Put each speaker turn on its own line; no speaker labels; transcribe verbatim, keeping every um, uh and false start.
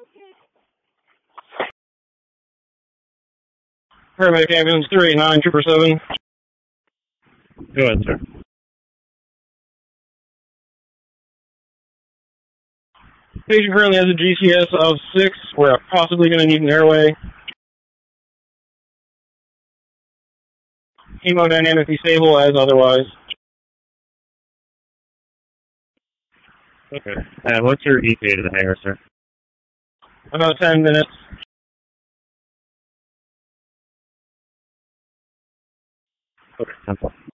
Paramedic ambulance three eight nine, Trooper seven.
Go ahead, sir.
Patient currently has a G C S of six. We're possibly going to need an airway. Hemodynamically stable as otherwise.
Okay. And what's your E T A to the hangar, sir?
About ten minutes.
Okay, ten four.